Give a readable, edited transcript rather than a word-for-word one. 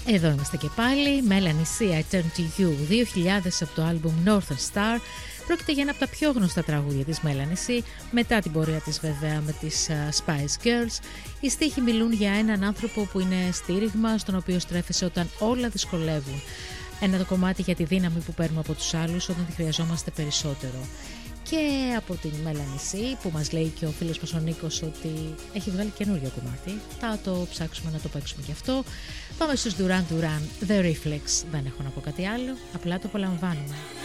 Εδώ είμαστε και πάλι, Melanie C, I Turn to You, 2000 από το άλμπουμ Northern Star. Πρόκειται για ένα από τα πιο γνωστά τραγούδια της Melanie C, μετά την πορεία της βέβαια με τις Spice Girls. Οι στίχοι μιλούν για έναν άνθρωπο που είναι στήριγμα, στον οποίο στρέφεσαι όταν όλα δυσκολεύουν. Ένα το κομμάτι για τη δύναμη που παίρνουμε από τους άλλους όταν τη χρειαζόμαστε περισσότερο. Και από την Melanie C που μας λέει και ο φίλος μας ο Νίκος ότι έχει βγάλει καινούριο κομμάτι. Θα το ψάξουμε να το παίξουμε και αυτό. Πάμε στους Duran Duran, The Reflex. Δεν έχω να πω κάτι άλλο, απλά το απολαμβάνουμε.